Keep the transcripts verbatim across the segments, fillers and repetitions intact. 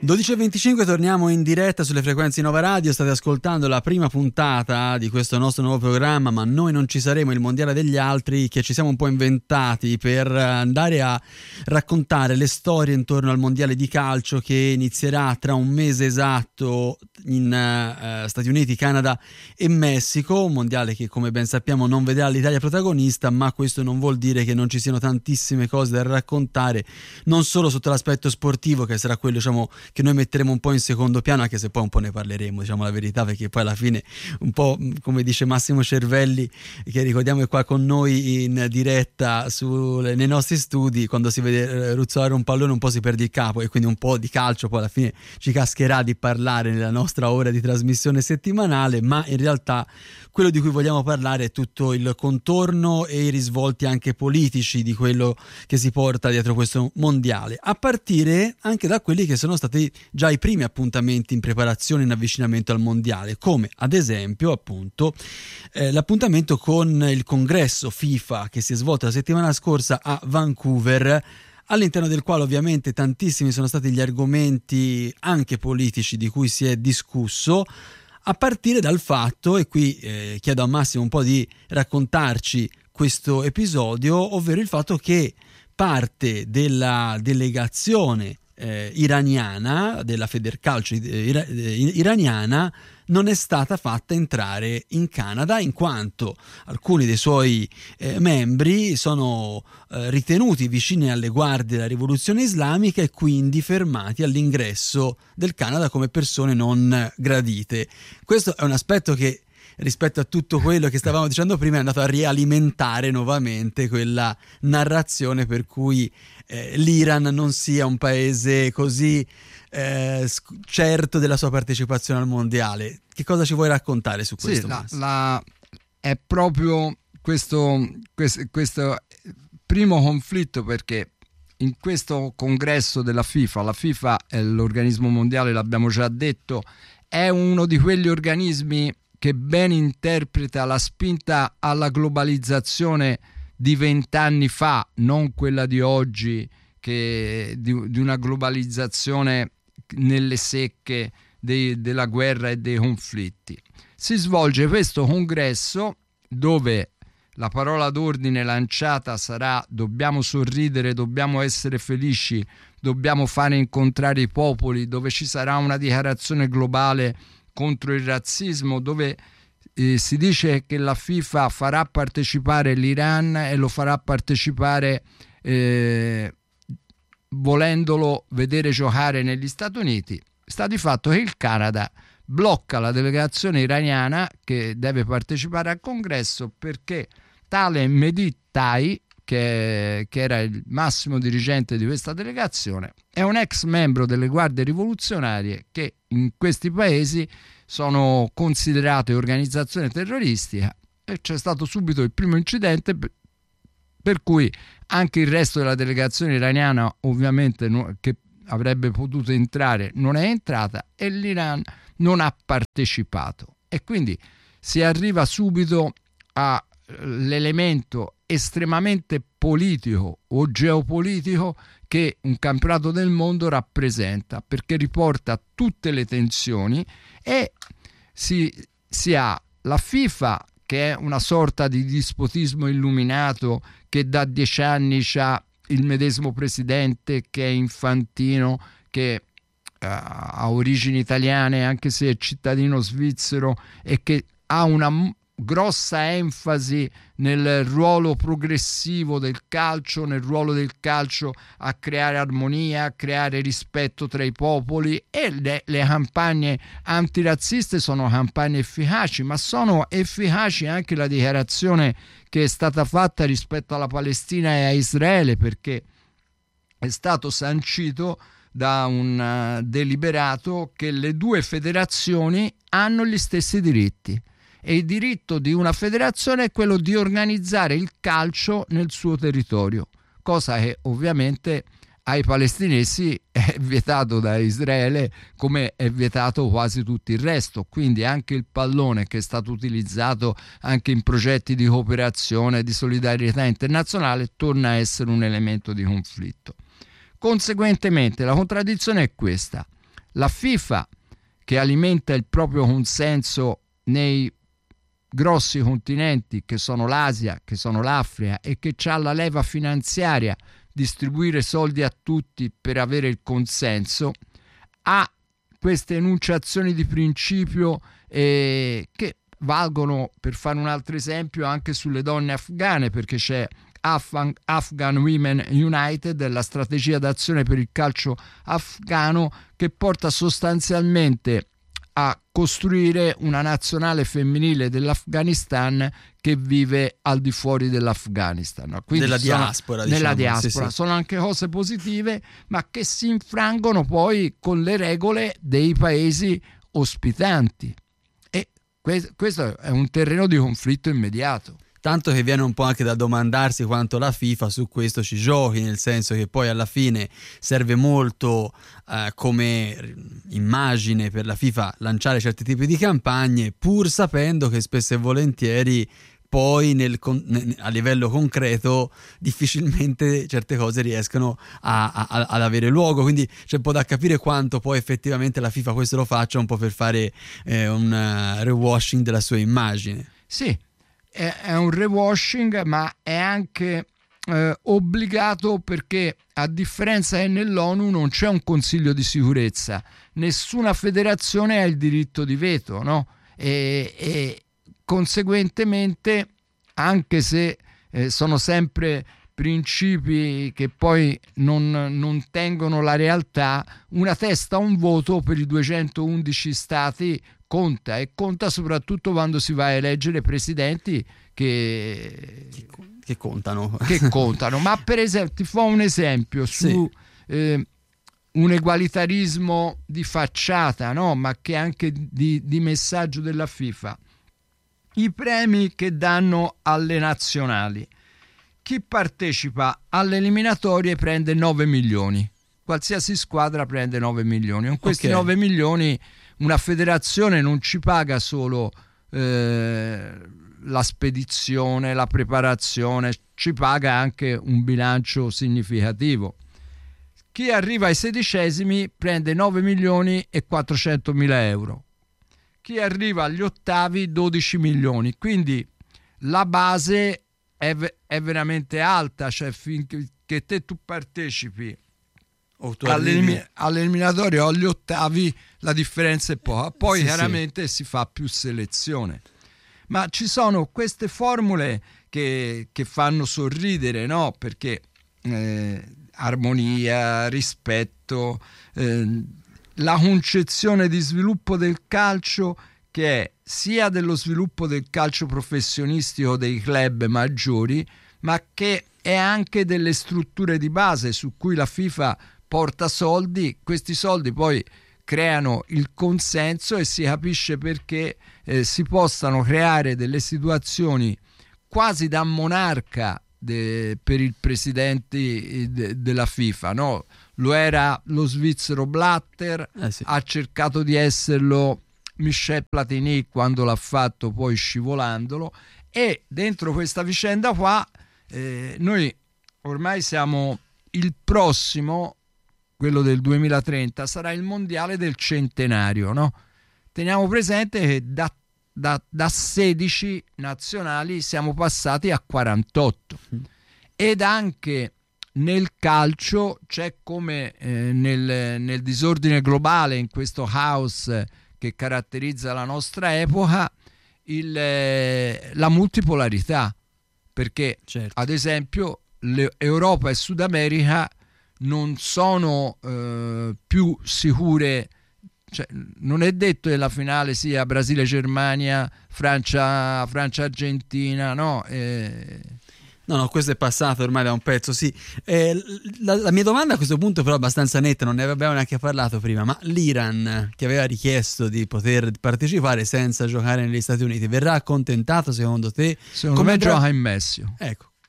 dodici e venticinque, torniamo in diretta sulle frequenze di Nova Radio. State ascoltando la prima puntata di questo nostro nuovo programma, ma noi non ci saremo, il mondiale degli altri, che ci siamo un po' inventati per andare a raccontare le storie intorno al mondiale di calcio che inizierà tra un mese esatto in uh, Stati Uniti, Canada e Messico. Un mondiale che, come ben sappiamo, non vedrà l'Italia protagonista, ma questo non vuol dire che non ci siano tantissime cose da raccontare, non solo sotto l'aspetto sportivo, che sarà quello, diciamo, che noi metteremo un po' in secondo piano, anche se poi un po' ne parleremo, diciamo la verità, perché poi alla fine un po', come dice Massimo Cervelli, che ricordiamo è qua con noi in diretta su, nei nostri studi, quando si vede ruzzolare un pallone un po' si perde il capo, e quindi un po' di calcio poi alla fine ci cascherà di parlare nella nostra ora di trasmissione settimanale, ma in realtà quello di cui vogliamo parlare è tutto il contorno e i risvolti anche politici di quello che si porta dietro questo mondiale, a partire anche da quelli che sono stati già i primi appuntamenti in preparazione, in avvicinamento al mondiale, come ad esempio appunto eh, l'appuntamento con il congresso FIFA che si è svolto la settimana scorsa a Vancouver, all'interno del quale ovviamente tantissimi sono stati gli argomenti anche politici di cui si è discusso, a partire dal fatto, e qui eh, chiedo a Massimo un po' di raccontarci questo episodio, ovvero il fatto che parte della delegazione eh, iraniana, della Federcalcio ira- iraniana, non è stata fatta entrare in Canada, in quanto alcuni dei suoi eh, membri sono eh, ritenuti vicini alle guardie della rivoluzione islamica e quindi fermati all'ingresso del Canada come persone non gradite. Questo è un aspetto che, rispetto a tutto quello che stavamo dicendo prima, è andato a rialimentare nuovamente quella narrazione per cui eh, l'Iran non sia un paese così eh, certo della sua partecipazione al mondiale. Che cosa ci vuoi raccontare su questo? Sì, la, la, è proprio questo, questo, questo primo conflitto, perché in questo congresso della FIFA, la FIFA è l'organismo mondiale, l'abbiamo già detto, è uno di quegli organismi che ben interpreta la spinta alla globalizzazione di vent'anni fa, non quella di oggi, che di, di una globalizzazione nelle secche dei, della guerra e dei conflitti. Si svolge questo congresso dove la parola d'ordine lanciata sarà: dobbiamo sorridere, dobbiamo essere felici, dobbiamo fare incontrare i popoli, dove ci sarà una dichiarazione globale contro il razzismo, dove eh, si dice che la FIFA farà partecipare l'Iran e lo farà partecipare eh, volendolo vedere giocare negli Stati Uniti. Sta di fatto che il Canada blocca la delegazione iraniana che deve partecipare al congresso, perché tale Mehdi Tai, che, che era il massimo dirigente di questa delegazione, è un ex membro delle guardie rivoluzionarie, che in questi paesi sono considerate organizzazioni terroristiche, e c'è stato subito il primo incidente, per, per cui anche il resto della delegazione iraniana, ovviamente, no, che avrebbe potuto entrare, non è entrata, e l'Iran non ha partecipato, e quindi si arriva subito all'elemento estremamente politico o geopolitico che un campionato del mondo rappresenta, perché riporta tutte le tensioni, e si, si ha la FIFA, che è una sorta di dispotismo illuminato, che da dieci anni c'ha il medesimo presidente, che è Infantino, che uh, ha origini italiane anche se è cittadino svizzero, e che ha una m- grossa enfasi nel ruolo progressivo del calcio, nel ruolo del calcio a creare armonia, a creare rispetto tra i popoli, e le, le campagne antirazziste sono campagne efficaci, ma sono efficaci anche la dichiarazione che è stata fatta rispetto alla Palestina e a Israele, perché è stato sancito da un uh, deliberato che le due federazioni hanno gli stessi diritti, e il diritto di una federazione è quello di organizzare il calcio nel suo territorio, cosa che ovviamente ai palestinesi è vietato da Israele, come è vietato quasi tutto il resto. Quindi anche il pallone, che è stato utilizzato anche in progetti di cooperazione e di solidarietà internazionale, torna a essere un elemento di conflitto. Conseguentemente la contraddizione è questa: la FIFA, che alimenta il proprio consenso nei grossi continenti che sono l'Asia, che sono l'Africa, e che ha la leva finanziaria, distribuire soldi a tutti per avere il consenso, ha queste enunciazioni di principio eh, che valgono, per fare un altro esempio, anche sulle donne afghane, perché c'è Afghan, Afghan Women United, la strategia d'azione per il calcio afghano, che porta sostanzialmente a costruire una nazionale femminile dell'Afghanistan che vive al di fuori dell'Afghanistan. Quindi della sono, diaspora, nella diciamo, diaspora. sì, sì. Sono anche cose positive, ma che si infrangono poi con le regole dei paesi ospitanti. E questo è un terreno di conflitto immediato. Tanto che viene un po' anche da domandarsi quanto la FIFA su questo ci giochi, nel senso che poi alla fine serve molto eh, come immagine per la FIFA lanciare certi tipi di campagne, pur sapendo che spesso e volentieri poi nel, a livello concreto difficilmente certe cose riescono a, a, ad avere luogo, quindi c'è un po' da capire quanto poi effettivamente la FIFA questo lo faccia un po' per fare eh, un uh, rewashing della sua immagine. Sì, è un rewashing, ma è anche eh, obbligato, perché a differenza che nell'ONU non c'è un consiglio di sicurezza, nessuna federazione ha il diritto di veto, no? E, e conseguentemente, anche se eh, sono sempre principi che poi non, non tengono la realtà, una testa un voto per i duecentoundici stati conta, e conta soprattutto quando si va a eleggere presidenti che, che contano. Che contano. Ma per esempio, ti fa un esempio su sì. eh, un egualitarismo di facciata, no? Ma che anche di, di messaggio della FIFA. I premi che danno alle nazionali. Chi partecipa alle eliminatorie prende nove milioni. Qualsiasi squadra prende nove milioni. Con questi okay. nove milioni una federazione non ci paga solo eh, la spedizione, la preparazione, ci paga anche un bilancio significativo. Chi arriva ai sedicesimi prende nove milioni e quattrocentomila euro. Chi arriva agli ottavi dodici milioni. Quindi la base è, è veramente alta, cioè finché te tu partecipi All'elim- all'eliminatorio o agli ottavi la differenza è poca, poi sì, chiaramente sì. si fa più selezione, ma ci sono queste formule che, che fanno sorridere, no? Perché eh, armonia, rispetto, eh, la concezione di sviluppo del calcio, che è sia dello sviluppo del calcio professionistico dei club maggiori, ma che è anche delle strutture di base su cui la FIFA porta soldi. Questi soldi poi creano il consenso e si capisce perché eh, si possano creare delle situazioni quasi da monarca de, per il presidente de, della FIFA, no? Lo era lo svizzero Blatter, eh sì. ha cercato di esserlo Michel Platini quando l'ha fatto, poi scivolandolo, e dentro questa vicenda qua eh, noi ormai siamo il prossimo, quello del duemilatrenta, sarà il mondiale del centenario, no? Teniamo presente che da, da, da sedici nazionali siamo passati a quarantotto, mm. ed anche nel calcio c'è, come eh, nel, nel disordine globale, in questo caos che caratterizza la nostra epoca, il, eh, la multipolarità, perché certo. ad esempio Europa e Sud America non sono eh, più sicure, cioè, non è detto che la finale sia Brasile-Germania, Francia, Francia-Argentina, no? Eh... No, no, questo è passato ormai da un pezzo, sì. Eh, la, la mia domanda a questo punto però è abbastanza netta, non ne abbiamo neanche parlato prima, ma l'Iran, che aveva richiesto di poter partecipare senza giocare negli Stati Uniti, verrà accontentato secondo te? Secondo Come me andrà... gioca in Messico. Ecco.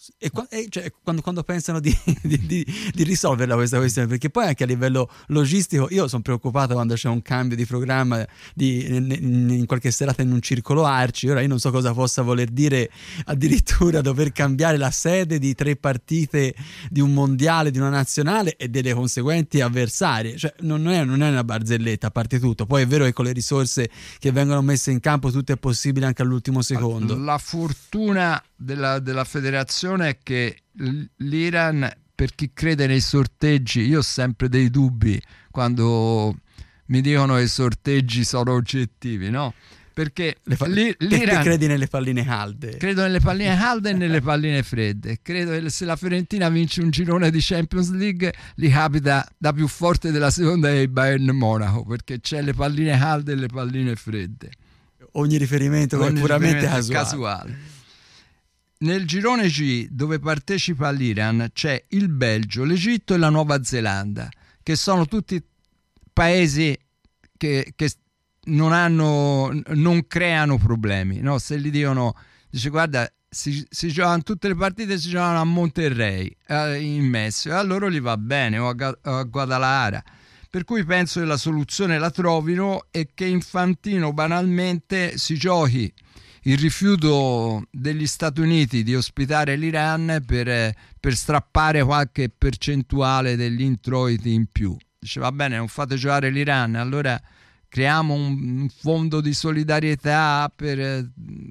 E, e cioè, quando, quando pensano di, di, di, di risolverla questa questione, perché poi anche a livello logistico io sono preoccupato quando c'è un cambio di programma di, in, in qualche serata in un circolo Arci. Ora io non so cosa possa voler dire addirittura dover cambiare la sede di tre partite di un mondiale, di una nazionale e delle conseguenti avversarie, cioè non è, non è una barzelletta, a parte tutto. Poi è vero che con le risorse che vengono messe in campo tutto è possibile anche all'ultimo secondo. La fortuna della, della federazione è che l'Iran, per chi crede nei sorteggi, io ho sempre dei dubbi quando mi dicono che i sorteggi sono oggettivi, no? Perché le fa- l'Iran, te credi nelle palline calde? Credo nelle palline calde e nelle palline fredde. Credo che se la Fiorentina vince un girone di Champions League gli capita da più forte della seconda è il Bayern Monaco, perché c'è le palline calde e le palline fredde. Ogni riferimento Ogni è puramente riferimento casuale. casuale. Nel girone G, dove partecipa l'Iran, c'è il Belgio, l'Egitto e la Nuova Zelanda, che sono tutti paesi che, che non hanno, non creano problemi, no? Se gli dicono, dice guarda, si, si giocano tutte le partite, si giocano a Monterrey eh, in Messico, e a loro gli va bene, o a, a Guadalajara. Per cui penso che la soluzione la trovino e che Infantino banalmente si giochi il rifiuto degli Stati Uniti di ospitare l'Iran per, per strappare qualche percentuale degli introiti in più. Dice va bene, non fate giocare l'Iran, allora creiamo un, un fondo di solidarietà per eh,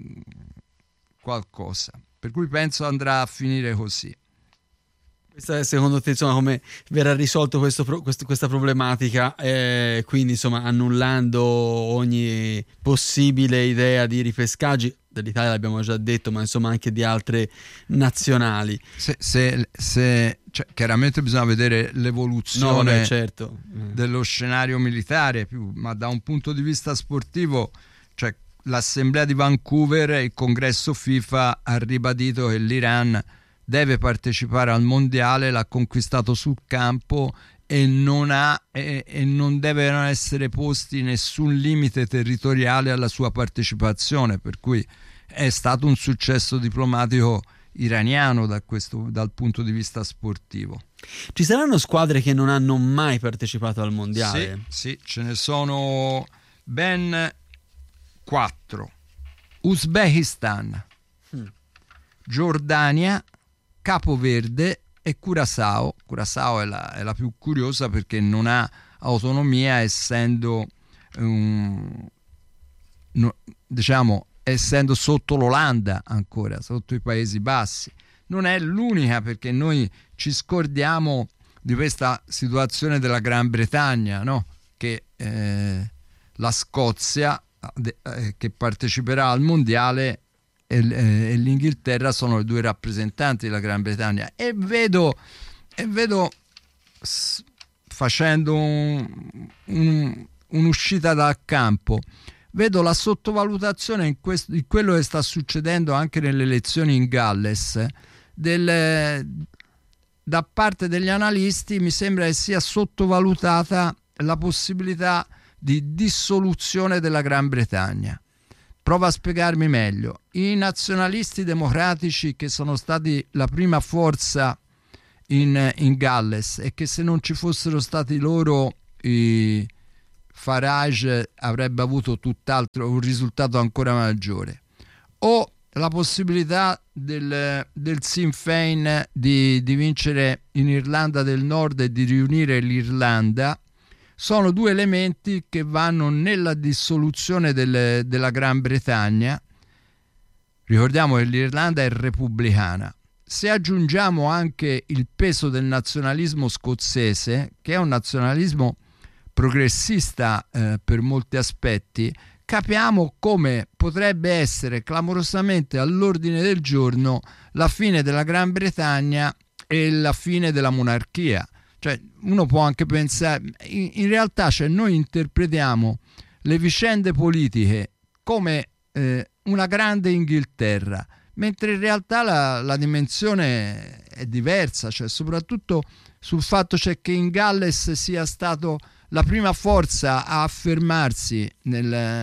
qualcosa. Per cui penso andrà a finire così. Questa, secondo te, insomma, come verrà risolto questo, questo, questa problematica, eh, quindi insomma annullando ogni possibile idea di ripescaggi dell'Italia, l'abbiamo già detto, ma insomma anche di altre nazionali. Se, se, se cioè, chiaramente bisogna vedere l'evoluzione no, vabbè, certo. dello scenario militare, più, ma da un punto di vista sportivo, cioè l'assemblea di Vancouver, il congresso FIFA ha ribadito che l'Iran deve partecipare al mondiale, l'ha conquistato sul campo e non ha e, e non devono essere posti nessun limite territoriale alla sua partecipazione, per cui è stato un successo diplomatico iraniano da questo, dal punto di vista sportivo. Ci saranno squadre che non hanno mai partecipato al mondiale? Sì, sì, ce ne sono ben quattro. Uzbekistan, hmm. Giordania, Capoverde e Curaçao. Curaçao è la, è la più curiosa perché non ha autonomia, essendo um, no, diciamo essendo sotto l'Olanda ancora, sotto i Paesi Bassi. Non è l'unica, perché noi ci scordiamo di questa situazione della Gran Bretagna, no? Che eh, la Scozia eh, che parteciperà al mondiale e, eh, e l'Inghilterra sono i due rappresentanti della Gran Bretagna, e vedo, e vedo s- facendo un, un, un'uscita dal campo, vedo la sottovalutazione in, questo, in quello che sta succedendo anche nelle elezioni in Galles del, da parte degli analisti. Mi sembra che sia sottovalutata la possibilità di dissoluzione della Gran Bretagna. Provo a spiegarmi meglio. I nazionalisti democratici, che sono stati la prima forza in, in Galles, e che se non ci fossero stati loro i Farage avrebbe avuto tutt'altro, un risultato ancora maggiore, o la possibilità del, del Sinn Féin di, di vincere in Irlanda del Nord e di riunire l'Irlanda, sono due elementi che vanno nella dissoluzione del, della Gran Bretagna. Ricordiamo che l'Irlanda è repubblicana. Se aggiungiamo anche il peso del nazionalismo scozzese, che è un nazionalismo progressista eh, per molti aspetti, capiamo come potrebbe essere clamorosamente all'ordine del giorno la fine della Gran Bretagna e la fine della monarchia. Cioè, uno può anche pensare, in, in realtà, cioè, noi interpretiamo le vicende politiche come eh, una grande Inghilterra, mentre in realtà la, la dimensione è diversa, cioè soprattutto sul fatto, cioè, che in Galles sia stato la prima forza a affermarsi nel,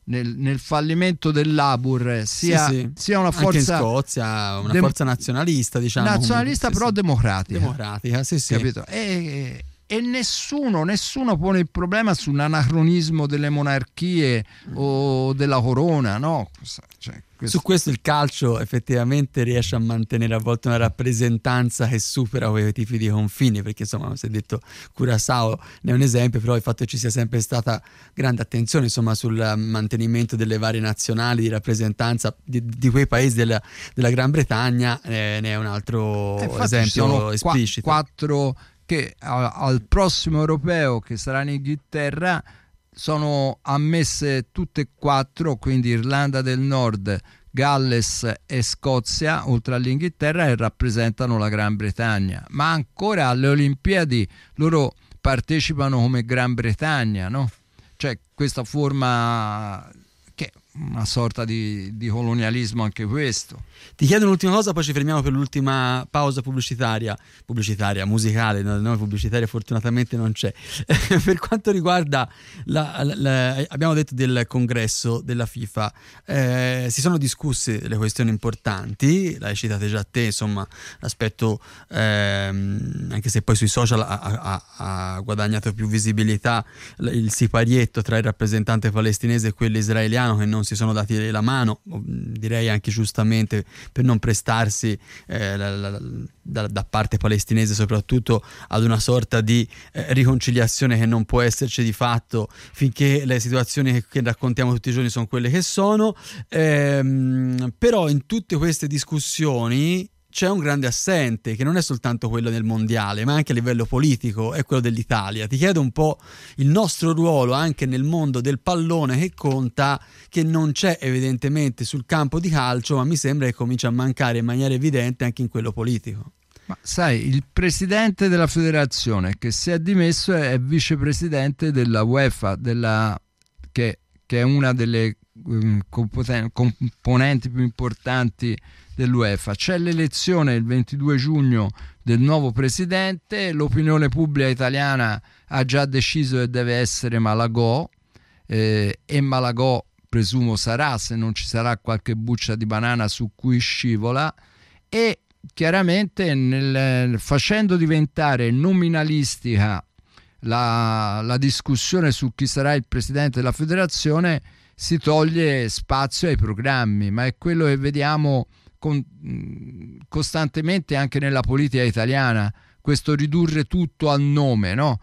nel, nel fallimento del Labour sia, sì, sì. sia una forza anche in Scozia una dem- forza nazionalista, diciamo nazionalista comunque, sì, però sì. democratica, democratica sì, sì. capito? E, e nessuno, nessuno pone il problema sull'anacronismo delle monarchie o della corona, no? Cioè, questo... Su questo il calcio effettivamente riesce a mantenere a volte una rappresentanza che supera quei tipi di confini, perché insomma si è detto Curaçao ne è un esempio, però il fatto che ci sia sempre stata grande attenzione insomma sul mantenimento delle varie nazionali di rappresentanza di, di quei paesi della, della Gran Bretagna eh, ne è un altro eh, esempio esplicito. Quattro che al prossimo europeo che sarà in Inghilterra sono ammesse tutte e quattro, quindi Irlanda del Nord, Galles e Scozia, oltre all'Inghilterra, e rappresentano la Gran Bretagna. Ma ancora alle Olimpiadi loro partecipano come Gran Bretagna, no? Cioè questa forma che è una sorta di, di colonialismo anche questo. Ti chiedo un'ultima cosa, poi ci fermiamo per l'ultima pausa pubblicitaria, pubblicitaria, musicale, no, no, pubblicitaria fortunatamente non c'è. Per quanto riguarda, la, la, la, abbiamo detto del congresso della FIFA, eh, si sono discusse le questioni importanti, l'hai citate già te, insomma, l'aspetto, ehm, anche se poi sui social ha, ha, ha guadagnato più visibilità, il siparietto tra il rappresentante palestinese e quello israeliano che non si sono dati la mano, direi anche giustamente, per non prestarsi eh, la, la, da, da parte palestinese soprattutto ad una sorta di eh, riconciliazione che non può esserci di fatto finché le situazioni che, che raccontiamo tutti i giorni sono quelle che sono, ehm, però in tutte queste discussioni c'è un grande assente che non è soltanto quello del mondiale ma anche a livello politico, è quello dell'Italia. Ti chiedo un po' il nostro ruolo anche nel mondo del pallone, che conta, che non c'è evidentemente sul campo di calcio, ma mi sembra che comincia a mancare in maniera evidente anche in quello politico. Ma sai, il presidente della federazione che si è dimesso è vicepresidente della UEFA, della, che, che è una delle um, componenti più importanti dell'UEFA. C'è l'elezione il ventidue giugno del nuovo presidente, l'opinione pubblica italiana ha già deciso che deve essere Malagò, eh, e Malagò presumo sarà, se non ci sarà qualche buccia di banana su cui scivola, e chiaramente nel, facendo diventare nominalistica la, la discussione su chi sarà il presidente della federazione, si toglie spazio ai programmi, ma è quello che vediamo con, costantemente anche nella politica italiana, questo ridurre tutto al nome, no?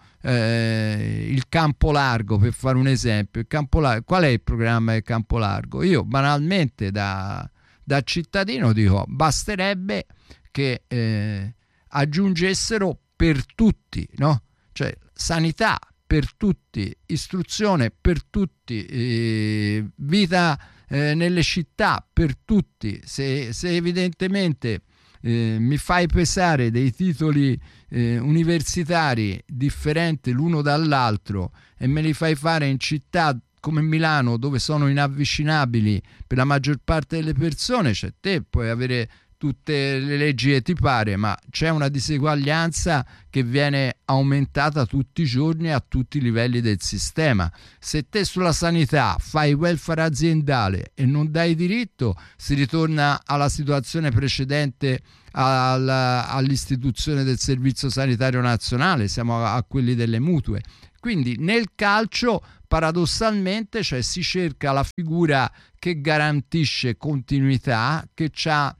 Eh, il campo largo, per fare un esempio, il campo largo, qual è il programma del campo largo? Io banalmente da, da cittadino dico basterebbe che eh, aggiungessero per tutti, no? Cioè sanità per tutti, istruzione per tutti, eh, vita eh, nelle città per tutti. Se, se evidentemente eh, mi fai pesare dei titoli eh, universitari differenti l'uno dall'altro e me li fai fare in città come Milano, dove sono inavvicinabili per la maggior parte delle persone, cioè te puoi avere tutte le leggi che ti pare, ma c'è una diseguaglianza che viene aumentata tutti i giorni a tutti i livelli del sistema. Se te sulla sanità fai welfare aziendale e non dai diritto, si ritorna alla situazione precedente alla, all'istituzione del Servizio Sanitario Nazionale, siamo a, a quelli delle mutue. Quindi nel calcio paradossalmente, cioè, si cerca la figura che garantisce continuità, che c'ha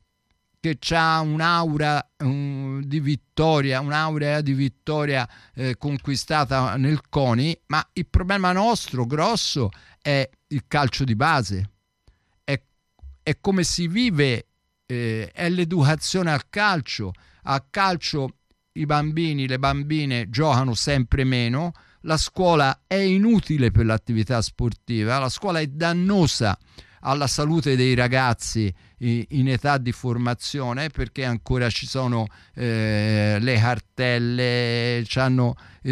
che c'ha un'aura um, di vittoria, un'aurea di vittoria eh, conquistata nel CONI, ma il problema nostro grosso è il calcio di base, è, è come si vive, eh, è l'educazione al calcio. A calcio i bambini, le bambine giocano sempre meno, la scuola è inutile per l'attività sportiva, la scuola è dannosa alla salute dei ragazzi in età di formazione, perché ancora ci sono eh, le cartelle, hanno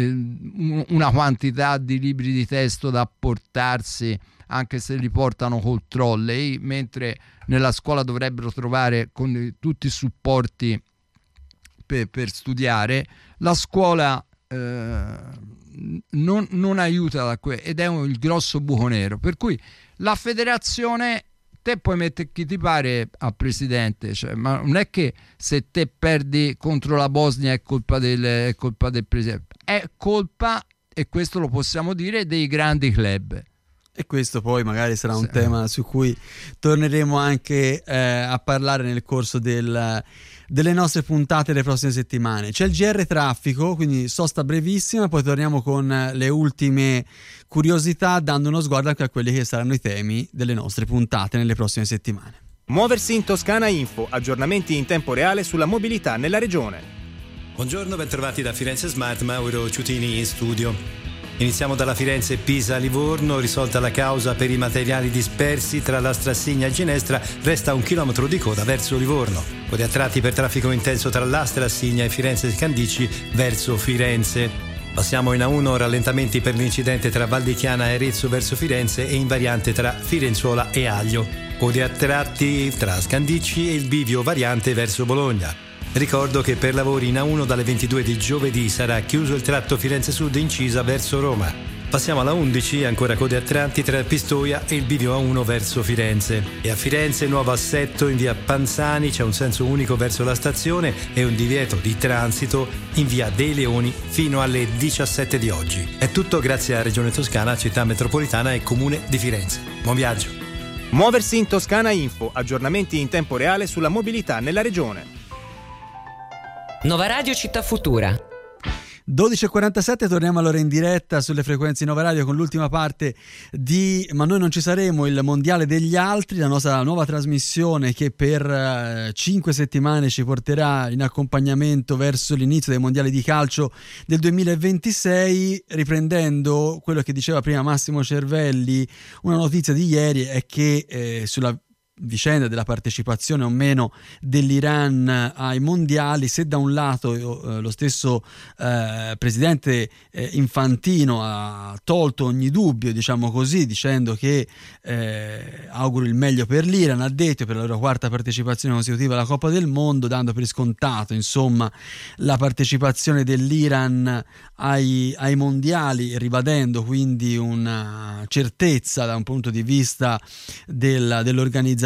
eh, una quantità di libri di testo da portarsi anche se li portano col trolley, mentre nella scuola dovrebbero trovare con tutti i supporti per, per studiare. La scuola eh, non, non aiuta da que- ed è un, il grosso buco nero, per cui la federazione, te puoi mettere chi ti pare a presidente, cioè, ma non è che se te perdi contro la Bosnia è colpa del, è colpa del presidente, è colpa, e questo lo possiamo dire, dei grandi club. E questo poi magari sarà un sì. tema su cui torneremo anche eh, a parlare nel corso del, delle nostre puntate delle prossime settimane. C'è il G R Traffico, quindi sosta brevissima, poi torniamo con le ultime curiosità, dando uno sguardo anche a quelli che saranno i temi delle nostre puntate nelle prossime settimane. Muoversi in Toscana Info, aggiornamenti in tempo reale sulla mobilità nella regione. Buongiorno, bentrovati da Firenze Smart, Mauro Ciutini in studio. Iniziamo dalla Firenze-Pisa-Livorno, risolta la causa per i materiali dispersi tra la Strassigna e Ginestra, resta un chilometro di coda verso Livorno. Code a tratti per traffico intenso tra la Strassigna e Firenze-Scandicci verso Firenze. Passiamo in A uno, rallentamenti per l'incidente tra Val di Chiana e Arezzo verso Firenze e in variante tra Firenzuola e Aglio. Code a tratti tra Scandicci e il bivio variante verso Bologna. Ricordo che per lavori in A uno dalle ventidue di giovedì sarà chiuso il tratto Firenze Sud incisa verso Roma. Passiamo alla undici, ancora code a tratti tra Pistoia e il bivio A uno verso Firenze. E a Firenze nuovo assetto in via Panzani, c'è un senso unico verso la stazione e un divieto di transito in via dei Leoni fino alle diciassette di oggi. È tutto grazie a Regione Toscana, Città Metropolitana e Comune di Firenze. Buon viaggio! Muoversi in Toscana Info, aggiornamenti in tempo reale sulla mobilità nella regione. Nova Radio Città Futura. dodici e quarantasette, torniamo allora in diretta sulle frequenze Nova Radio con l'ultima parte di Ma noi non ci saremo, il mondiale degli altri, la nostra nuova trasmissione che per cinque settimane ci porterà in accompagnamento verso l'inizio dei mondiali di calcio del duemilaventisei, riprendendo quello che diceva prima Massimo Cervelli. Una notizia di ieri è che eh, sulla vicenda della partecipazione o meno dell'Iran ai mondiali, se da un lato eh, lo stesso eh, presidente eh, Infantino ha tolto ogni dubbio, diciamo così, dicendo che eh, auguro il meglio per l'Iran, ha detto, per la loro quarta partecipazione consecutiva alla Coppa del Mondo, dando per scontato insomma la partecipazione dell'Iran ai, ai mondiali, ribadendo quindi una certezza da un punto di vista del, dell'organizzazione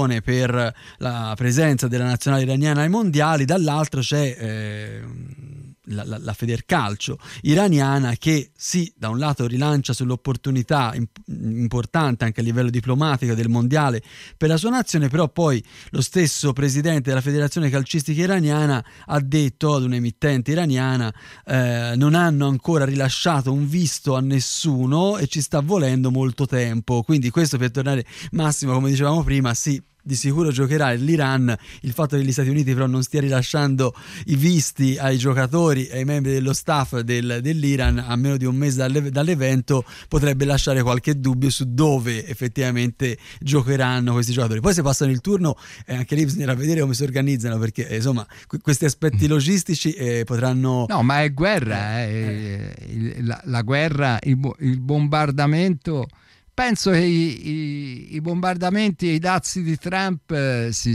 per la presenza della nazionale iraniana ai mondiali. Dall'altro c'è eh, la, la, la Federcalcio iraniana che sì, da un lato rilancia sull'opportunità imp- importante anche a livello diplomatico del mondiale per la sua nazione, però poi lo stesso presidente della Federazione Calcistica Iraniana ha detto ad un'emittente iraniana eh, non hanno ancora rilasciato un visto a nessuno e ci sta volendo molto tempo. Quindi questo per tornare, Massimo, come dicevamo prima, sì, di sicuro giocherà l'Iran. Il fatto che gli Stati Uniti però non stia rilasciando i visti ai giocatori e ai membri dello staff del, dell'Iran a meno di un mese dalle, dall'evento potrebbe lasciare qualche dubbio su dove effettivamente giocheranno questi giocatori. Poi se passano il turno eh, anche lì bisognerà vedere come si organizzano, perché eh, insomma que- questi aspetti logistici eh, potranno... No, ma è guerra, eh. Eh, il, la, la guerra, il, il bombardamento... Penso che i, i, i bombardamenti e i dazi di Trump eh, si,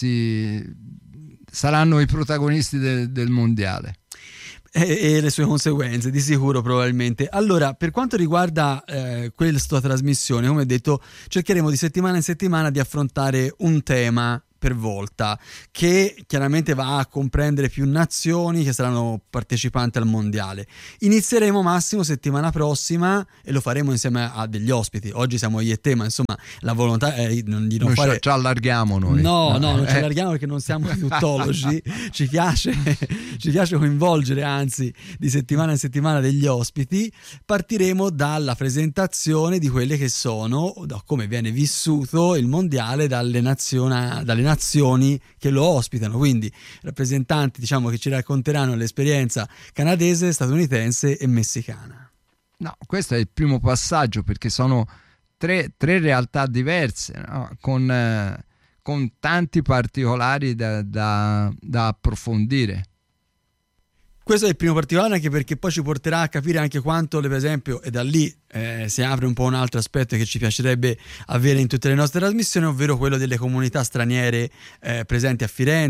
si, saranno i protagonisti de, del mondiale. E, e le sue conseguenze, di sicuro, probabilmente. Allora, per quanto riguarda eh, questa trasmissione, come ho detto, cercheremo di settimana in settimana di affrontare un tema per volta, che chiaramente va a comprendere più nazioni che saranno partecipanti al mondiale. Inizieremo, Massimo, settimana prossima e lo faremo insieme a degli ospiti. Oggi siamo io e te, ma insomma la volontà è di non noi fare... ci allarghiamo noi. No, no, non ci eh. allarghiamo perché non siamo tuttologi. ci piace ci piace coinvolgere, anzi, di settimana in settimana degli ospiti. Partiremo dalla presentazione di quelle che sono, da come viene vissuto il mondiale dalle nazioni dalle nazioni che lo ospitano, quindi rappresentanti, diciamo, che ci racconteranno l'esperienza canadese, statunitense e messicana. No, questo è il primo passaggio, perché sono tre, tre realtà diverse, no? con, eh, con tanti particolari da, da, da approfondire. Questo è il primo particolare, anche perché poi ci porterà a capire anche quanto, per esempio, e da lì eh, si apre un po' un altro aspetto che ci piacerebbe avere in tutte le nostre trasmissioni, ovvero quello delle comunità straniere eh, presenti a Firenze,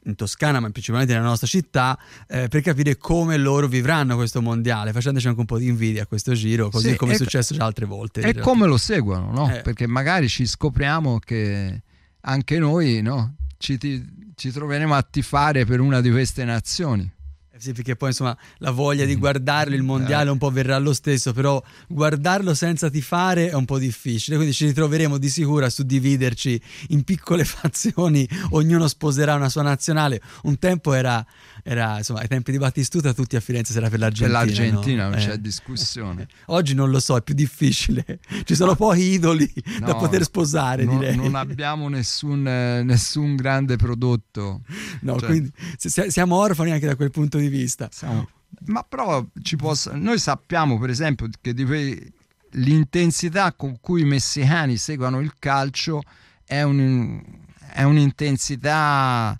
in Toscana, ma principalmente nella nostra città, eh, per capire come loro vivranno questo mondiale, facendoci anche un po' di invidia a questo giro, così sì, come è e, successo già altre volte. E come lo seguono, no? Eh. Perché magari ci scopriamo che anche noi, no? ci, ci troveremo a tifare per una di queste nazioni. Sì, perché poi insomma la voglia di guardarlo, il mondiale un po' verrà lo stesso, però guardarlo senza tifare è un po' difficile, quindi ci ritroveremo di sicuro a suddividerci in piccole fazioni, ognuno sposerà una sua nazionale. Un tempo era, era insomma, ai tempi di Battistuta tutti a Firenze si era per l'Argentina. Per l'Argentina no? non eh. c'è discussione. Oggi non lo so, è più difficile, ci sono pochi idoli no, da poter sposare, no, direi. Non abbiamo nessun, eh, nessun grande prodotto. No, cioè, quindi se, siamo orfani anche da quel punto di vista. Siamo, ma però ci posso, noi sappiamo per esempio che di que, l'intensità con cui i messicani seguono il calcio è, un, è un'intensità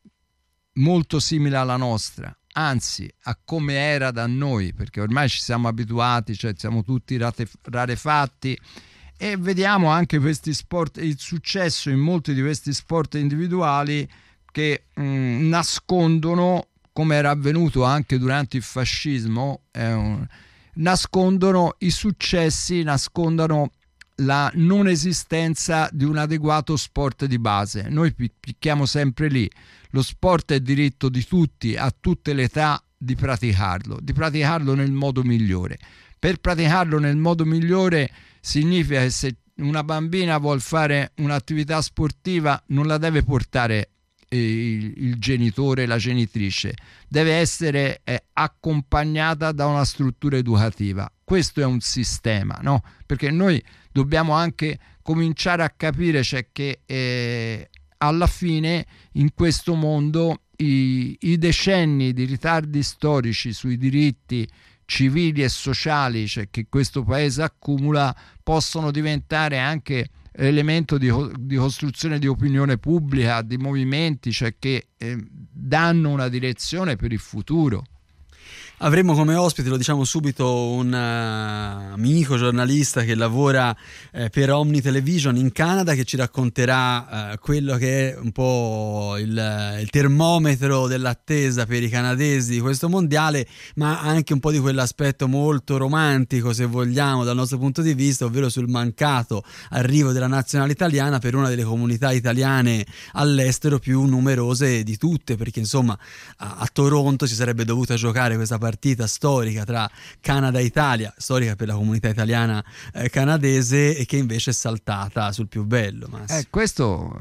molto simile alla nostra, anzi a come era da noi, perché ormai ci siamo abituati, cioè siamo tutti rate, rarefatti, e vediamo anche questi sport, il successo in molti di questi sport individuali che mh, nascondono, come era avvenuto anche durante il fascismo, eh, un, nascondono i successi, nascondono la non esistenza di un adeguato sport di base. Noi picchiamo sempre lì, lo sport è diritto di tutti, a tutte le età, di praticarlo, di praticarlo nel modo migliore. Per praticarlo nel modo migliore significa che se una bambina vuol fare un'attività sportiva non la deve portare il, il genitore, la genitrice, deve essere eh, accompagnata da una struttura educativa. Questo è un sistema, no? Perché noi dobbiamo anche cominciare a capire, cioè, che eh, alla fine in questo mondo i, i decenni di ritardi storici sui diritti civili e sociali, cioè, che questo paese accumula, possono diventare anche elemento di, di costruzione di opinione pubblica, di movimenti, cioè che eh, danno una direzione per il futuro. Avremo come ospite, lo diciamo subito, un uh, amico giornalista che lavora eh, per Omni Television in Canada, che ci racconterà uh, quello che è un po' il, il termometro dell'attesa per i canadesi di questo mondiale, ma anche un po' di quell'aspetto molto romantico, se vogliamo, dal nostro punto di vista, ovvero sul mancato arrivo della nazionale italiana per una delle comunità italiane all'estero più numerose di tutte, perché insomma a, a Toronto si sarebbe dovuta giocare questa partita partita storica tra Canada e Italia, storica per la comunità italiana eh, canadese, e che invece è saltata sul più bello. Eh, questo,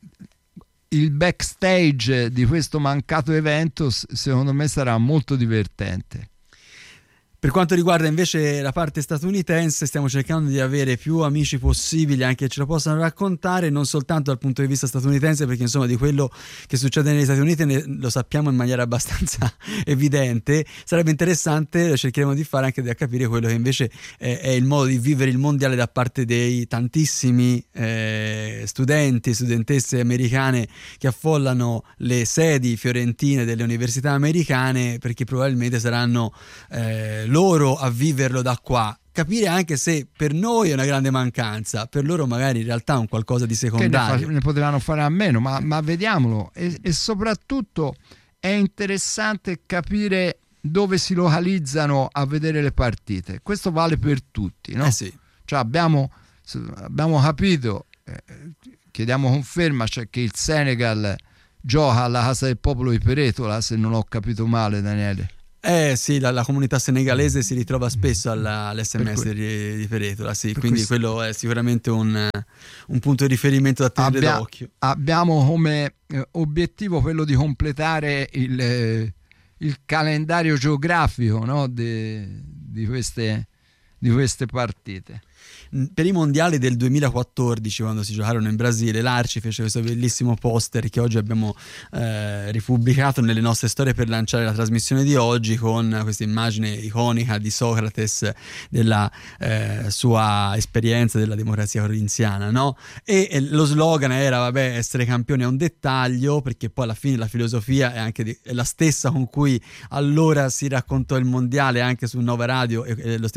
il backstage di questo mancato evento secondo me sarà molto divertente. Per quanto riguarda invece la parte statunitense, stiamo cercando di avere più amici possibili anche che ce lo possano raccontare, non soltanto dal punto di vista statunitense, perché insomma di quello che succede negli Stati Uniti ne, lo sappiamo in maniera abbastanza evidente. Sarebbe interessante, cercheremo di fare anche da capire quello che invece è, è il modo di vivere il mondiale da parte dei tantissimi eh, studenti e studentesse americane che affollano le sedi fiorentine delle università americane, perché probabilmente saranno eh, loro a viverlo da qua. Capire anche se per noi è una grande mancanza, per loro magari in realtà è un qualcosa di secondario. Che ne, fa, ne potevano fare a meno, ma, ma vediamolo. E, e soprattutto è interessante capire dove si localizzano a vedere le partite. Questo vale per tutti, no? Eh sì. Cioè abbiamo, abbiamo capito, eh, chiediamo conferma, cioè che il Senegal gioca alla Casa del Popolo di Peretola, se non ho capito male, Daniele. Eh sì, la, la comunità senegalese si ritrova spesso alla, all'esse emme esse que- di, di Peretola, sì, quindi questo... quello è sicuramente un, un punto di riferimento da tenere Abbia, d'occhio. Abbiamo come eh, obiettivo quello di completare il, eh, il calendario geografico, no, de, di, queste, di queste partite. Per i mondiali del duemilaquattordici, quando si giocarono in Brasile, l'Arci fece questo bellissimo poster che oggi abbiamo eh, ripubblicato nelle nostre storie per lanciare la trasmissione di oggi, con questa immagine iconica di Socrate della eh, sua esperienza della democrazia corinziana, no? E, e lo slogan era: vabbè, essere campioni è un dettaglio, perché poi alla fine la filosofia è anche di, è la stessa con cui allora si raccontò il mondiale anche su Nova Radio, e, e lo stesso con cui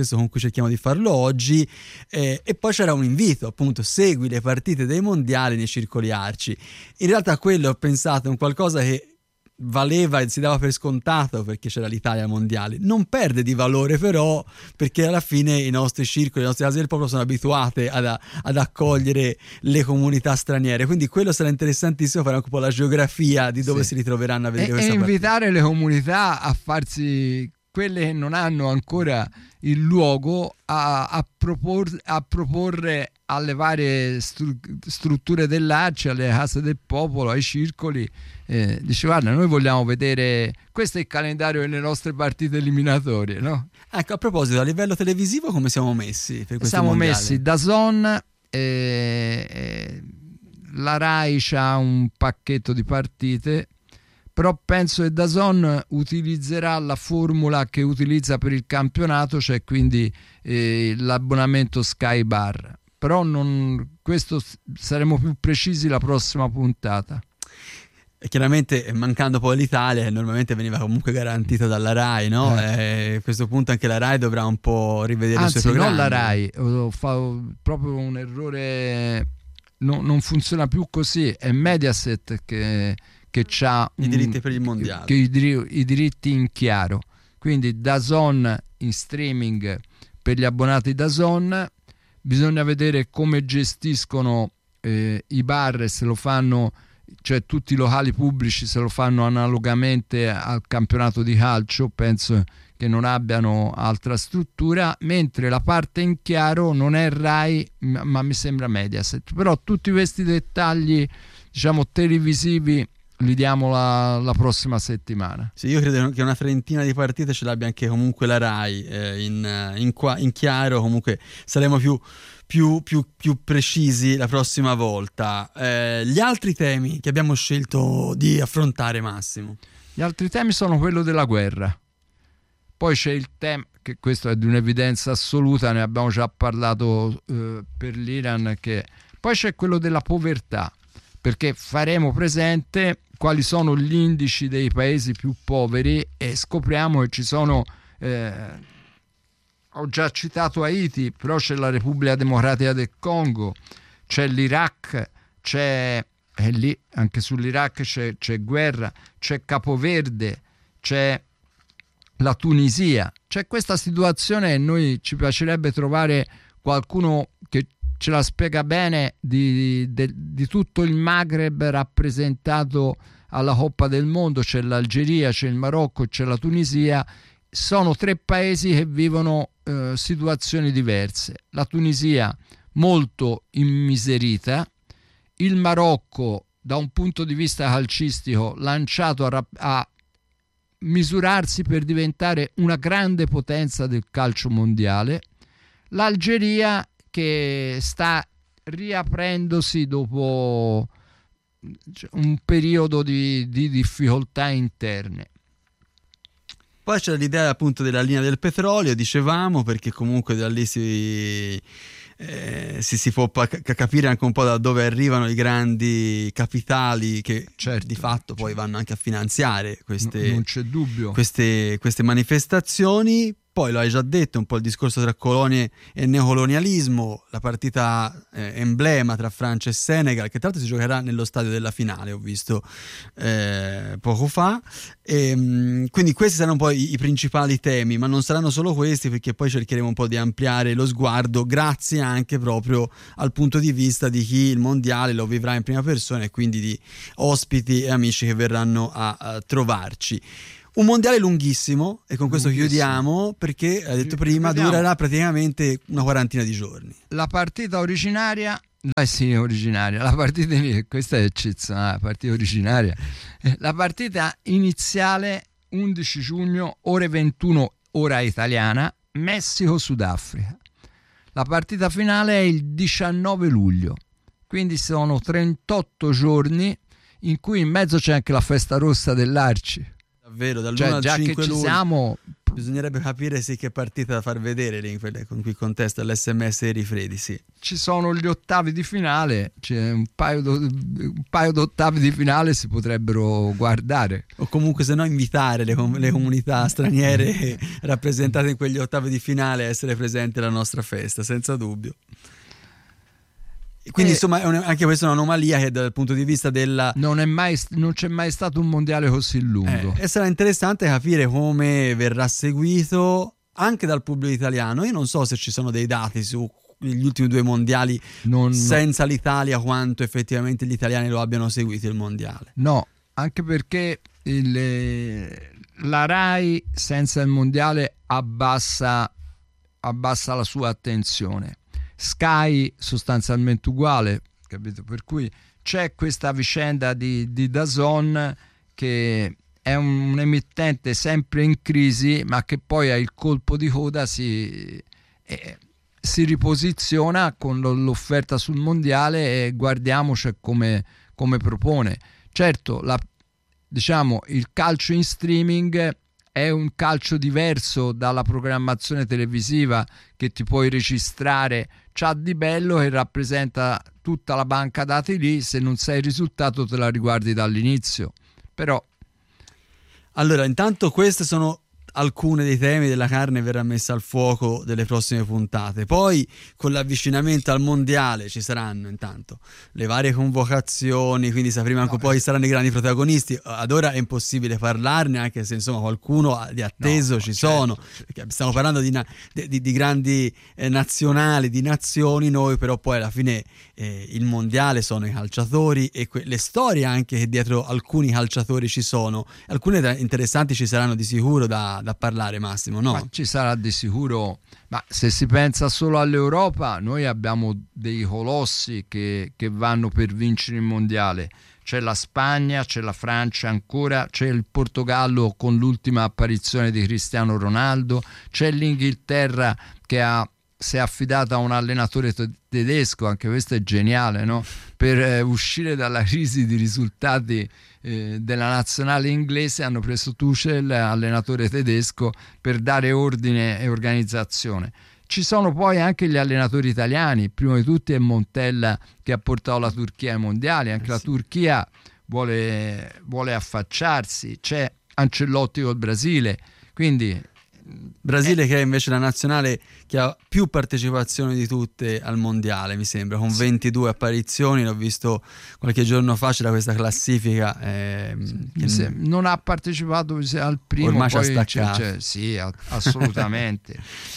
cerchiamo di farlo oggi, eh, e poi c'era un invito, appunto, segui le partite dei mondiali nei circoli Arci. In realtà quello, ho pensato, è un qualcosa che valeva e si dava per scontato perché c'era l'Italia ai mondiali, non perde di valore però, perché alla fine i nostri circoli, le nostre case del popolo sono abituate ad, ad accogliere le comunità straniere, quindi quello sarà interessantissimo, fare anche un po' la geografia di dove sì. si ritroveranno a vedere e, questa e invitare partita. le comunità a farsi, quelle che non hanno ancora il luogo, a, a, propor, a proporre alle varie stru, strutture dell'Arci, alle case del popolo, ai circoli, eh, dice guarda, noi vogliamo vedere, questo è il calendario delle nostre partite eliminatorie, no? Ecco, a proposito, a livello televisivo come siamo messi per siamo mondiali? messi D A Z N, eh, eh, la Rai c'ha un pacchetto di partite, però penso che D A Z N utilizzerà la formula che utilizza per il campionato, cioè quindi eh, l'abbonamento Sky Bar, però non, questo saremo più precisi la prossima puntata. E chiaramente mancando poi l'Italia, che normalmente veniva comunque garantita dalla Rai, no? Eh. E a questo punto anche la Rai dovrà un po' rivedere Anzi, i suoi programmi. non la Rai, ho fatto proprio un errore, no, non funziona più così, è Mediaset che, che ha i diritti per il mondiale, che, che i, i diritti in chiaro, quindi D A Z N in streaming per gli abbonati D A Z N. Bisogna vedere come gestiscono eh, i bar, se lo fanno, cioè tutti i locali pubblici se lo fanno analogamente al campionato di calcio, penso che non abbiano altra struttura, mentre la parte in chiaro non è Rai ma, ma mi sembra Mediaset. Però tutti questi dettagli, diciamo, televisivi li diamo la, la prossima settimana. Sì, io credo che una trentina di partite ce l'abbia anche comunque la Rai eh, in, in, qua, in chiaro, comunque saremo più, più, più, più precisi la prossima volta. Eh, gli altri temi che abbiamo scelto di affrontare, Massimo? Gli altri temi sono quello della guerra, poi c'è il tema, che questo è di un'evidenza assoluta, ne abbiamo già parlato eh, per l'Iran, che poi c'è quello della povertà, perché faremo presente quali sono gli indici dei paesi più poveri e scopriamo che ci sono, eh, ho già citato Haiti, però c'è la Repubblica Democratica del Congo, c'è l'Iraq, c'è e lì anche sull'Iraq c'è, c'è guerra, c'è Capoverde, c'è la Tunisia, c'è questa situazione e noi ci piacerebbe trovare qualcuno che ce la spiega bene di, di, di tutto il Maghreb rappresentato alla Coppa del Mondo. C'è l'Algeria, c'è il Marocco, c'è la Tunisia. Sono tre paesi che vivono eh, situazioni diverse. La Tunisia molto immiserita, il Marocco da un punto di vista calcistico lanciato a, a misurarsi per diventare una grande potenza del calcio mondiale, l'Algeria che sta riaprendosi dopo un periodo di, di difficoltà interne. Poi c'è l'idea appunto della linea del petrolio, dicevamo, perché comunque da lì si, eh, si, si può pa- capire anche un po' da dove arrivano i grandi capitali che certo, di fatto poi vanno anche a finanziare queste, non c'è dubbio. queste, queste manifestazioni. Poi lo hai già detto, un po' il discorso tra colonie e neocolonialismo, la partita eh, emblema tra Francia e Senegal, che tra l'altro si giocherà nello stadio della finale, ho visto eh, poco fa. E, mh, quindi questi saranno poi i, i principali temi, ma non saranno solo questi, perché poi cercheremo un po' di ampliare lo sguardo, grazie anche proprio al punto di vista di chi il mondiale lo vivrà in prima persona e quindi di ospiti e amici che verranno a, a trovarci. Un mondiale lunghissimo, e con questo lunghissimo. Chiudiamo, perché hai detto prima Vediamo. durerà praticamente una quarantina di giorni. La partita originaria, eh sì, originaria, la partita, questa è eccezionale, la partita originaria, la partita iniziale undici giugno, ore ventuno, ora italiana, Messico-Sudafrica. La partita finale è il diciannove luglio, quindi sono trentotto giorni in cui in mezzo c'è anche la festa rossa dell'Arci. Davvero, dall'uno cioè, al già cinque che ci luglio siamo, bisognerebbe capire sì che partita da far vedere lì, quelle con cui contesta l'S M S dei Rifredi, sì. ci sono gli ottavi di finale, c'è un paio do, un paio di ottavi di finale si potrebbero guardare, O comunque se no invitare le, com- le comunità straniere rappresentate in quegli ottavi di finale a essere presenti alla nostra festa, senza dubbio. Quindi Eh, insomma è un- anche questa è un'anomalia che dal punto di vista della... non, è mai, non c'è mai stato un mondiale così lungo. Eh, e sarà interessante capire come verrà seguito anche dal pubblico italiano. Io non so se ci sono dei dati sugli ultimi due mondiali Non- senza l'Italia, quanto effettivamente gli italiani lo abbiano seguito il mondiale. No, anche perché il- la Rai senza il mondiale abbassa, abbassa la sua attenzione. Sky sostanzialmente uguale, capito? Per cui c'è questa vicenda di, di D A Z N, che è un, un emittente sempre in crisi, ma che poi al colpo di coda si, eh, si riposiziona con lo- l'offerta sul mondiale, e guardiamoci come, come propone. Certo, la, diciamo, il calcio in streaming è un calcio diverso dalla programmazione televisiva che ti puoi registrare, c'ha di bello che rappresenta tutta la banca dati lì, se non sai il risultato te la riguardi dall'inizio, però Allora, intanto queste sono alcune dei temi della carne verrà messa al fuoco delle prossime puntate. Poi con l'avvicinamento al mondiale ci saranno intanto le varie convocazioni, quindi sapremo anche No, poi saranno i grandi protagonisti. Ad ora è impossibile parlarne, anche se insomma qualcuno di atteso No, ci certo, sono, certo. perché stiamo parlando di, na- di- di- di grandi eh, nazionali, di nazioni. Noi però poi alla fine eh, il mondiale sono i calciatori e que- le storie anche che dietro alcuni calciatori ci sono, alcune da- interessanti ci saranno di sicuro da, da parlare, Massimo, no? ma ci sarà di sicuro. Ma se si pensa solo all'Europa, noi abbiamo dei colossi che, che vanno per vincere il mondiale. C'è la Spagna, c'è la Francia ancora, c'è il Portogallo con l'ultima apparizione di Cristiano Ronaldo, c'è l'Inghilterra che ha, si è affidata a un allenatore te- tedesco, anche questo è geniale, no? Per eh, uscire dalla crisi di risultati eh, della nazionale inglese hanno preso Tuchel, allenatore tedesco, per dare ordine e organizzazione. Ci sono poi anche gli allenatori italiani, prima di tutti è Montella che ha portato la Turchia ai mondiali, anche Eh la sì. Turchia vuole, vuole affacciarsi, c'è Ancelotti col Brasile, quindi Brasile che è invece la nazionale che ha più partecipazioni di tutte al mondiale, mi sembra, con ventidue apparizioni. L'ho visto qualche giorno fa, c'era questa classifica ehm, che- se- non ha partecipato al primo, Ormai ci ha poi c'è- staccato. c'è- sì, a- assolutamente.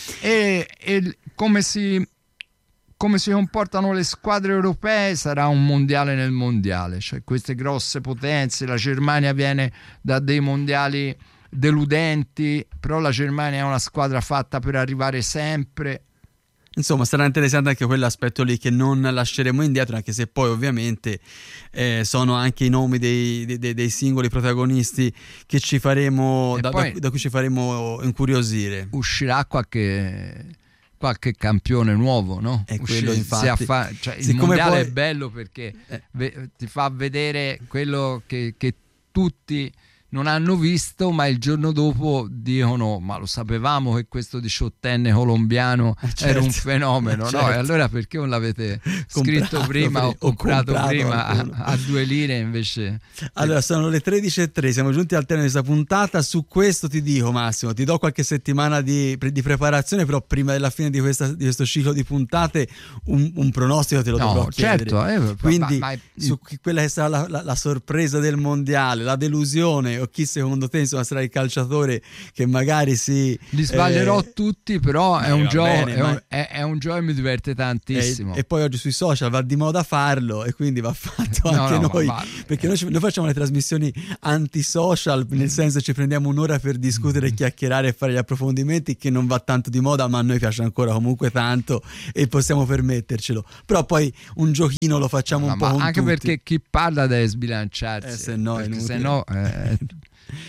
e, e il- come si come si comportano le squadre europee sarà un mondiale nel mondiale, cioè queste grosse potenze. La Germania viene da dei mondiali deludenti, però la Germania è una squadra fatta per arrivare sempre. Insomma, sarà interessante anche quell'aspetto lì che non lasceremo indietro, anche se poi ovviamente eh, sono anche i nomi dei, dei- dei singoli protagonisti che ci faremo E da, poi- da- da cui ci faremo incuriosire. Uscirà qualche qualche campione nuovo, no? È Uscire- quello, si infatti. affa- cioè, il Siccome mondiale poi- è bello perché Eh. ve- ti fa vedere quello che, che tutti non hanno visto, ma il giorno dopo dicono: ma lo sapevamo che questo diciottenne colombiano Eh, certo. era un fenomeno, Eh, no? certo. E allora perché non l'avete scritto Comprato prima pri- o o comprato, comprato prima a, qualcuno. a due lire invece? Allora, sono le tredici e tre, siamo giunti al termine di questa puntata. Su questo ti dico, Massimo, ti do qualche settimana di, di preparazione, però prima della fine di, questa, di questo ciclo di puntate un, un pronostico te lo dovrò No, chiedere. certo, eh, Quindi ma- ma- su chi- quella che sarà la, la- la sorpresa del mondiale, la delusione, o chi secondo te insomma sarà il calciatore che magari si... li sbaglierò eh, tutti, però è eh, un va gioco, bene, è, ma- un, è- è un gioco e mi diverte tantissimo. E, e poi oggi sui social va di moda farlo, e quindi va fatto No, anche no, noi, ma- perché noi, ci- noi facciamo le trasmissioni anti-social, nel senso ci prendiamo un'ora per discutere, chiacchierare e fare gli approfondimenti, che non va tanto di moda, ma a noi piace ancora comunque tanto e possiamo permettercelo. Però poi un giochino lo facciamo No, un po' ma con anche tutti. perché chi parla deve sbilanciarsi, Eh, se no è perché inutile. se no, eh,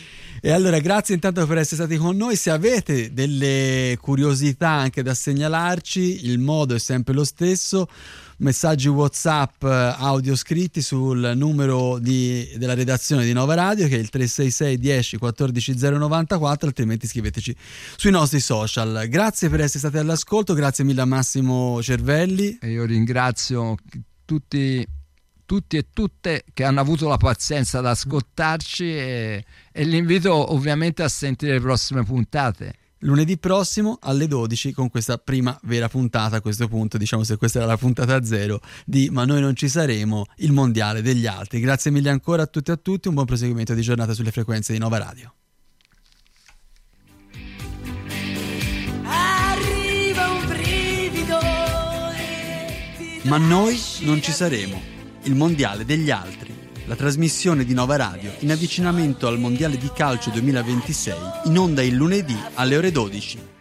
E allora grazie intanto per essere stati con noi. Se avete delle curiosità anche da segnalarci, il modo è sempre lo stesso: messaggi WhatsApp audio scritti sul numero di, della redazione di Nova Radio, che è il tre sei sei dieci quattordici zero novantaquattro, altrimenti scriveteci sui nostri social. Grazie per essere stati all'ascolto, grazie mille a Massimo Cervelli. E io ringrazio tutti tutti e tutte che hanno avuto la pazienza ad ascoltarci, e, e l'invito ovviamente a sentire le prossime puntate. Lunedì prossimo alle dodici con questa prima vera puntata, a questo punto diciamo, se questa era la puntata zero di Ma noi non ci saremo, il mondiale degli altri. Grazie mille ancora a tutti e a tutti, un buon proseguimento di giornata sulle frequenze di Nova Radio. Arriva un brivido. Ma noi non ci saremo, il mondiale degli altri, la trasmissione di Nova Radio in avvicinamento al mondiale di calcio duemilaventisei, in onda il lunedì alle ore dodici.